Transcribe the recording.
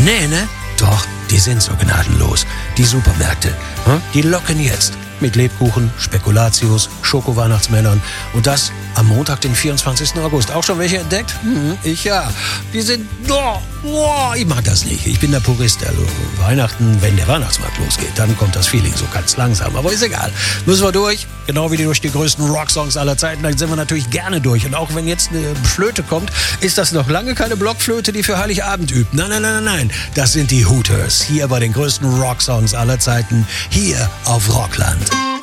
Nee, ne? Doch, die sind so gnadenlos. Die Supermärkte, die locken jetzt. Mit Lebkuchen, Spekulatius, Schoko-Weihnachtsmännern. Und das am Montag, den 24. August. Auch schon welche entdeckt? Ich ja. Die sind... ich mag das nicht. Ich bin der Purist. Also Weihnachten, wenn der Weihnachtsmarkt losgeht, dann kommt das Feeling so ganz langsam. Aber ist egal. Müssen wir durch. Genau wie durch die größten Rocksongs aller Zeiten. Dann sind wir natürlich gerne durch. Und auch wenn jetzt eine Flöte kommt, ist das noch lange keine Blockflöte, die für Heiligabend übt. Nein. Das sind die Hooters. Hier bei den größten Rocksongs aller Zeiten. Hier auf Rockland.